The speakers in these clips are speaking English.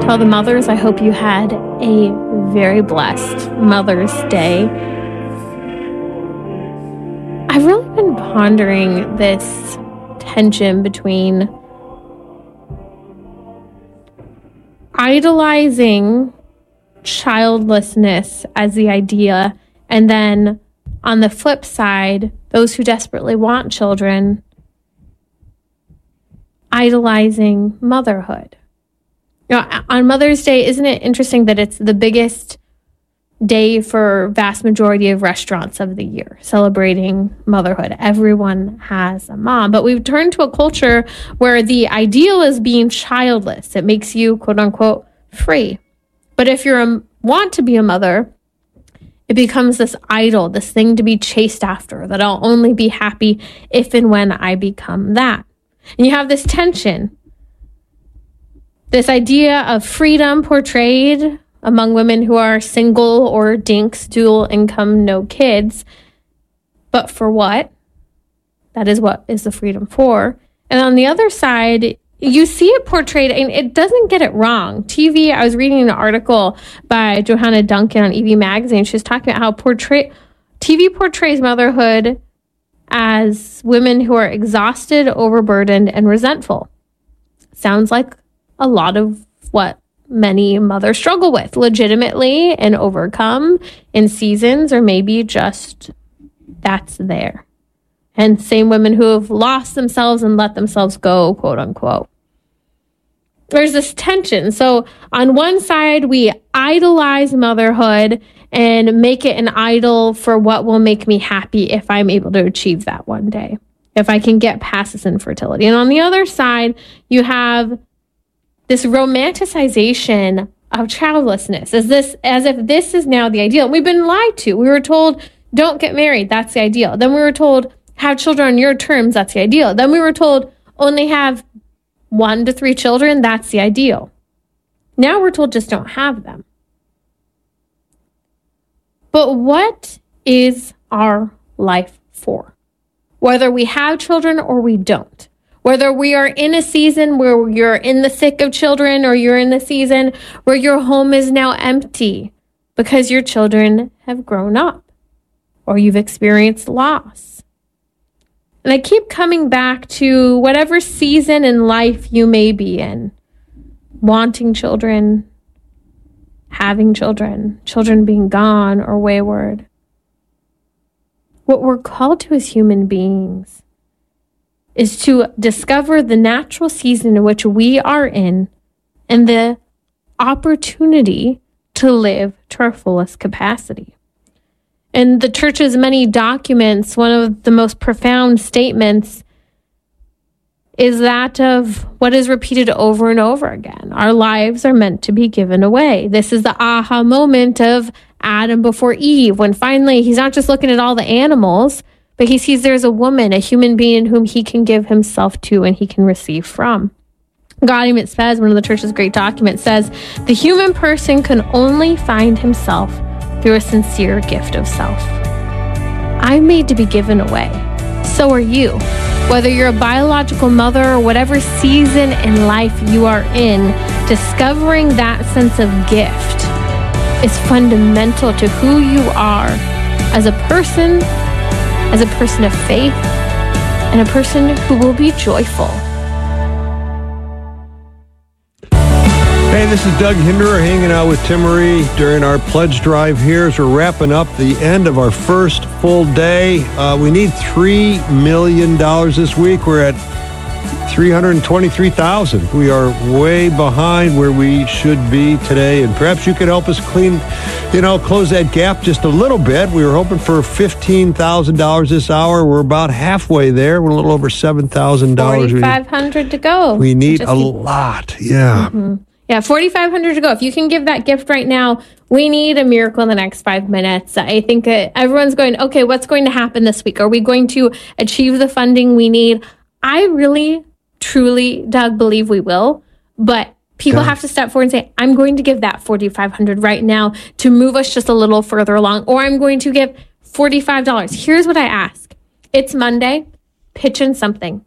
To all the mothers, I hope you had a very blessed Mother's Day. I've really been pondering this tension between idolizing childlessness as the idea, and then on the flip side, those who desperately want children idolizing motherhood. You know, on Mother's Day, isn't it interesting that it's the biggest day for vast majority of restaurants of the year, celebrating motherhood? Everyone has a mom, but we've turned to a culture where the ideal is being childless. It makes you, quote unquote, free. But if you want to be a mother, it becomes this idol, this thing to be chased after, that I'll only be happy if and when I become that. And you have this tension, this idea of freedom portrayed among women who are single or dinks, dual income, no kids. But for what? That is what is the freedom for. And on the other side, you see it portrayed, and it doesn't get it wrong. TV, I was reading an article by Johanna Duncan on EV Magazine. She was talking about how TV portrays motherhood as women who are exhausted, overburdened, and resentful. Sounds like a lot of what many mothers struggle with legitimately and overcome in seasons, or maybe just that's there. And same women who have lost themselves and let themselves go, quote unquote. There's this tension. So on one side, we idolize motherhood and make it an idol for what will make me happy if I'm able to achieve that one day, if I can get past this infertility. And on the other side, you have this romanticization of childlessness, as if this is now the ideal. We've been lied to. We were told, don't get married, that's the ideal. Then we were told, have children on your terms, that's the ideal. Then we were told, only have 1 to 3 children, that's the ideal. Now we're told, just don't have them. But what is our life for? Whether we have children or we don't. Whether we are in a season where you're in the thick of children, or you're in the season where your home is now empty because your children have grown up, or you've experienced loss. And I keep coming back to whatever season in life you may be in, wanting children, having children, children being gone or wayward. What we're called to as human beings is to discover the natural season in which we are in and the opportunity to live to our fullest capacity. In the church's many documents, one of the most profound statements is that of what is repeated over and over again. Our lives are meant to be given away. This is the aha moment of Adam before Eve, when finally he's not just looking at all the animals, but he sees there's a woman, a human being in whom he can give himself to and he can receive from. God even says, one of the church's great documents says, the human person can only find himself through a sincere gift of self. I'm made to be given away. So are you. Whether you're a biological mother or whatever season in life you are in, discovering that sense of gift is fundamental to who you are as a person of faith, and a person who will be joyful. Hey, this is Doug Hinderer hanging out with Tim Marie during our pledge drive here as we're wrapping up the end of our first full day. We need $3 million this week. We're at $323,000. We are way behind where we should be today, and perhaps you could help us close that gap just a little bit. We were hoping for $15,000 this hour. We're about halfway there. We're a little over $7,000. $4,500 to go. We need a lot. Yeah. Mm-hmm. Yeah, $4,500 to go. If you can give that gift right now, we need a miracle in the next 5 minutes. I think everyone's going, okay, what's going to happen this week? Are we going to achieve the funding we need? I really, truly, Doug, believe we will. But people have to step forward and say, I'm going to give that $4,500 right now to move us just a little further along. Or I'm going to give $45. Here's what I ask. It's Monday. Pitch in something.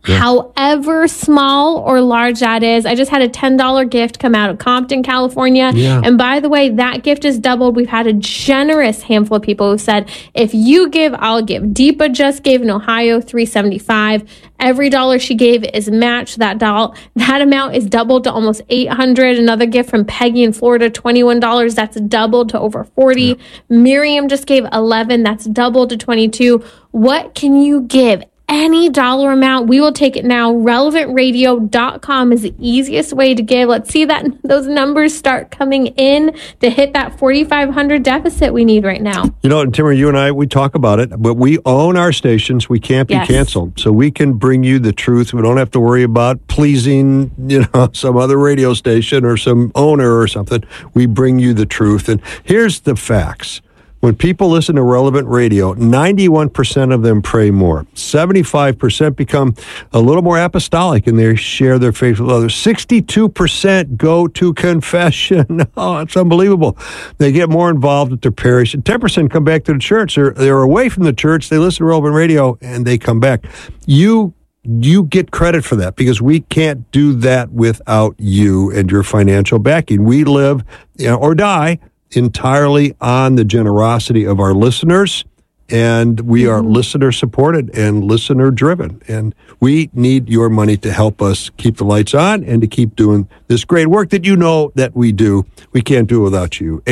Yeah. However small or large that is. I just had a $10 gift come out of Compton, California. Yeah. And by the way, that gift is doubled. We've had a generous handful of people who said, if you give, I'll give. Deepa just gave in Ohio $375. Every dollar she gave is matched. That amount is doubled to almost $800. Another gift from Peggy in Florida, $21. That's doubled to over $40. Yeah. Miriam just gave $11. That's doubled to $22. What can you give? Any dollar amount, we will take it now. RelevantRadio.com is the easiest way to give. Let's see those numbers start coming in to hit that $4,500 deficit we need right now. You know, and Timmer, you and I, we talk about it, but we own our stations. We can't be canceled. So we can bring you the truth. We don't have to worry about pleasing, some other radio station or some owner or something. We bring you the truth. And here's the facts. When people listen to Relevant Radio, 91% of them pray more. 75% become a little more apostolic and they share their faith with others. 62% go to confession. Oh, it's unbelievable. They get more involved with their parish. And 10% come back to the church. They're away from the church. They listen to Relevant Radio and they come back. You get credit for that because we can't do that without you and your financial backing. We live or die entirely on the generosity of our listeners, and we are listener supported and listener driven, and we need your money to help us keep the lights on and to keep doing this great work that that we do. We can't do it without you.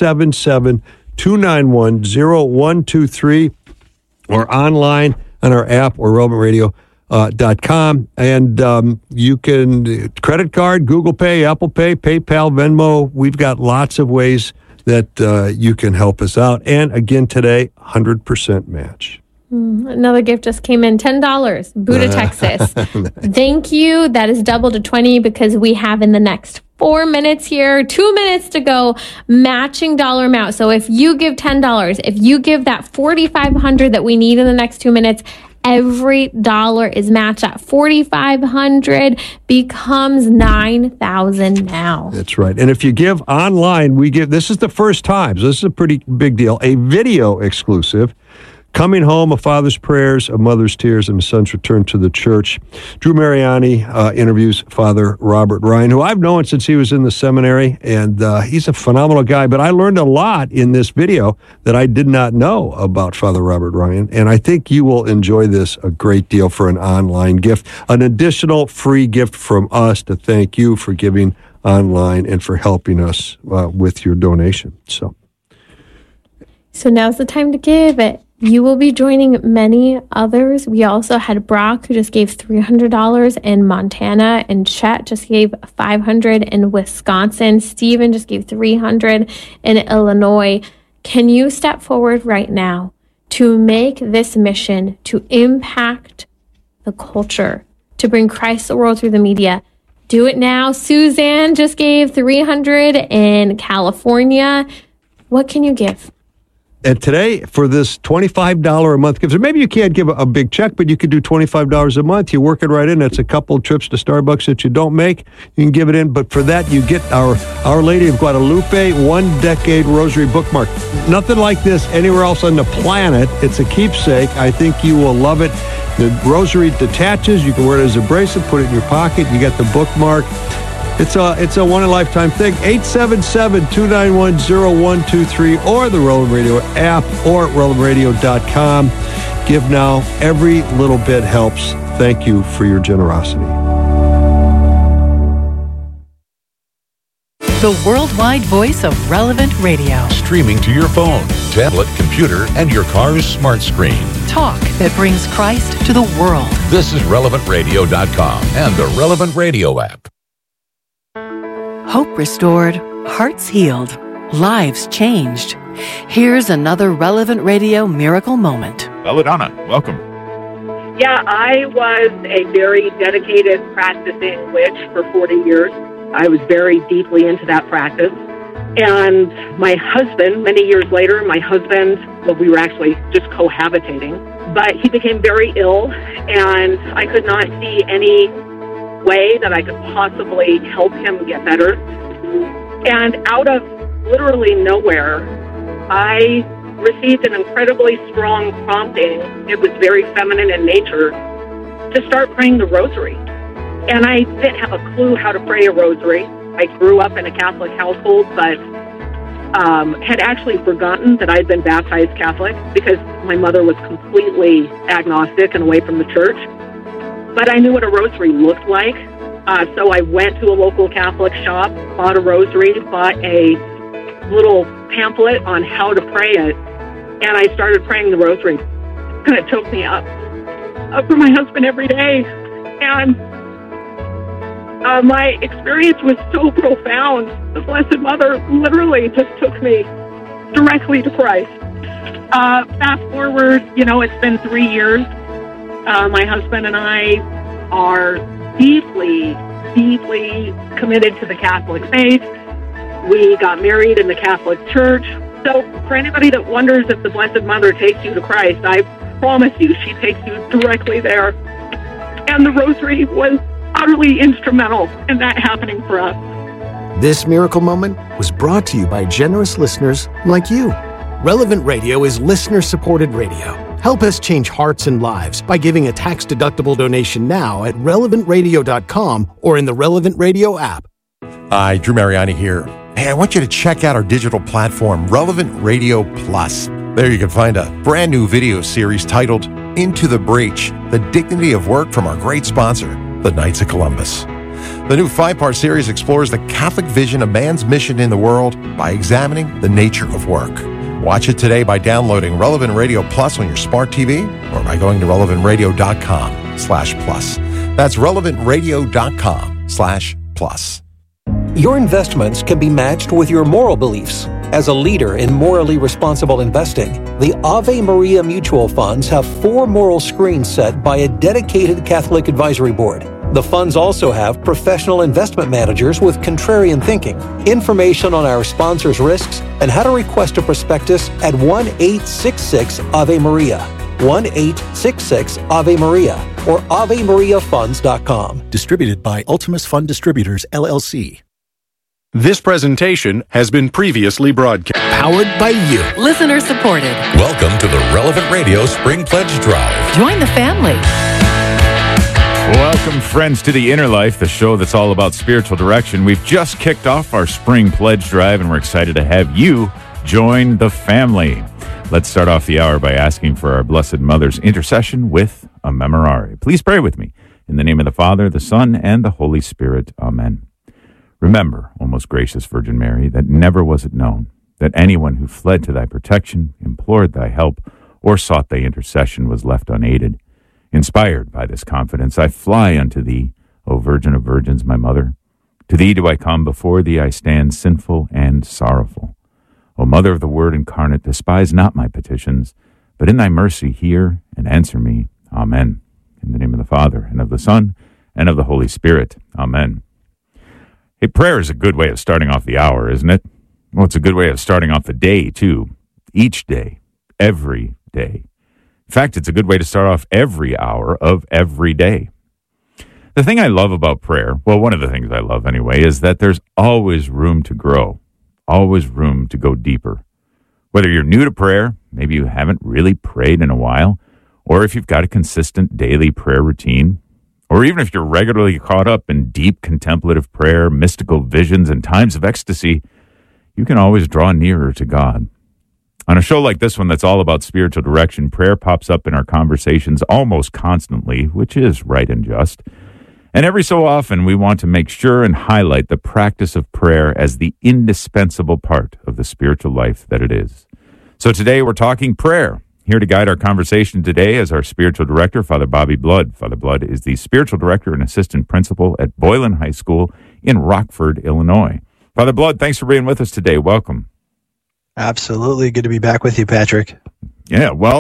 877-291-0123 or online on our app or relevantradio.com, and you can credit card, Google Pay, Apple Pay, PayPal, Venmo. We've got lots of ways that you can help us out. And again today, 100% match. Another gift just came in, $10, Buda, Texas. Thank you. That is doubled to 20 because we have in the next 4 minutes here, 2 minutes to go, matching dollar amount. So if you give $10, if you give that $4,500 that we need in the next 2 minutes, every dollar is matched. At $4,500 becomes $9,000 now. That's right. And if you give online, this is the first time, so this is a pretty big deal, a video exclusive. Coming Home, A Father's Prayers, A Mother's Tears, and A Son's Return to the Church. Drew Mariani interviews Father Robert Ryan, who I've known since he was in the seminary, and he's a phenomenal guy. But I learned a lot in this video that I did not know about Father Robert Ryan, and I think you will enjoy this a great deal for an online gift. An additional free gift from us to thank you for giving online and for helping us with your donation. So now's the time to give it. You will be joining many others. We also had Brock, who just gave $300 in Montana, and Chet just gave $500 in Wisconsin. Steven just gave $300 in Illinois. Can you step forward right now to make this mission to impact the culture, to bring Christ to the world through the media? Do it now. Suzanne just gave $300 in California. What can you give? And today, for this $25 a month gift, or maybe you can't give a big check, but you could do $25 a month. You work it right in. That's a couple trips to Starbucks that you don't make. You can give it in. But for that, you get Our Lady of Guadalupe 1 decade rosary bookmark. Nothing like this anywhere else on the planet. It's a keepsake. I think you will love it. The rosary detaches. You can wear it as a bracelet, put it in your pocket. You get the bookmark. It's a one-in-a-lifetime thing. 877-291-0123 or the Relevant Radio app or relevantradio.com. Give now. Every little bit helps. Thank you for your generosity. The worldwide voice of Relevant Radio. Streaming to your phone, tablet, computer, and your car's smart screen. Talk that brings Christ to the world. This is relevantradio.com and the Relevant Radio app. Hope restored, hearts healed, lives changed. Here's another Relevant Radio miracle moment. Belladonna, welcome. Yeah, I was a very dedicated practicing witch for 40 years. I was very deeply into that practice. And my husband, many years later, we were actually just cohabitating, but he became very ill, and I could not see any way that I could possibly help him get better. And out of literally nowhere, I received an incredibly strong prompting. It was very feminine in nature to start praying the rosary. And I didn't have a clue how to pray a rosary. I grew up in a Catholic household, but had actually forgotten that I'd been baptized Catholic because my mother was completely agnostic and away from the church. But I knew what a rosary looked like. So I went to a local Catholic shop, bought a rosary, bought a little pamphlet on how to pray it, and I started praying the rosary. And it took me up for my husband every day. And my experience was so profound. The Blessed Mother literally just took me directly to Christ. Fast forward, it's been 3 years. My husband and I are deeply, deeply committed to the Catholic faith. We got married in the Catholic Church. So for anybody that wonders if the Blessed Mother takes you to Christ, I promise you she takes you directly there. And the rosary was utterly instrumental in that happening for us. This miracle moment was brought to you by generous listeners like you. Relevant Radio is listener-supported radio. Help us change hearts and lives by giving a tax-deductible donation now at relevantradio.com or in the Relevant Radio app. Hi, Drew Mariani here. Hey, I want you to check out our digital platform, Relevant Radio Plus. There you can find a brand new video series titled Into the Breach, The Dignity of Work from our great sponsor, the Knights of Columbus. The new 5-part series explores the Catholic vision of man's mission in the world by examining the nature of work. Watch it today by downloading Relevant Radio Plus on your smart TV or by going to relevantradio.com/plus. That's relevantradio.com/plus. Your investments can be matched with your moral beliefs. As a leader in morally responsible investing, the Ave Maria Mutual Funds have 4 moral screens set by a dedicated Catholic advisory board. The funds also have professional investment managers with contrarian thinking. Information on our sponsors' risks and how to request a prospectus at 1-866-AVE-MARIA, 1-866-AVE-MARIA, or AveMariaFunds.com. Distributed by Ultimus Fund Distributors, LLC. This presentation has been previously broadcast. Powered by you. Listener supported. Welcome to the Relevant Radio Spring Pledge Drive. Join the family. Welcome, friends, to The Inner Life, the show that's all about spiritual direction. We've just kicked off our Spring Pledge Drive, and we're excited to have you join the family. Let's start off the hour by asking for our Blessed Mother's intercession with a memorare. Please pray with me. In the name of the Father, the Son, and the Holy Spirit. Amen. Remember, O most gracious Virgin Mary, that never was it known that anyone who fled to thy protection, implored thy help, or sought thy intercession was left unaided. Inspired by this confidence, I fly unto thee, O Virgin of Virgins, my Mother. To thee do I come, before thee I stand sinful and sorrowful. O Mother of the Word incarnate, despise not my petitions, but in thy mercy hear and answer me. Amen. In the name of the Father, and of the Son, and of the Holy Spirit. Amen. Hey, prayer is a good way of starting off the hour, isn't it? Well, it's a good way of starting off the day, too. Each day. Every day. In fact, it's a good way to start off every hour of every day. The thing I love about prayer, well, one of the things I love anyway, is that there's always room to grow. Always room to go deeper. Whether you're new to prayer, maybe you haven't really prayed in a while, or if you've got a consistent daily prayer routine, or even if you're regularly caught up in deep contemplative prayer, mystical visions, and times of ecstasy, you can always draw nearer to God. On a show like this one that's all about spiritual direction, prayer pops up in our conversations almost constantly, which is right and just. And every so often, we want to make sure and highlight the practice of prayer as the indispensable part of the spiritual life that it is. So today we're talking prayer. Here to guide our conversation today is our spiritual director, Father Bobby Blood. Father Blood is the spiritual director and assistant principal at Boylan High School in Rockford, Illinois. Father Blood, thanks for being with us today. Welcome. Absolutely. Good to be back with you, Patrick. Yeah, well,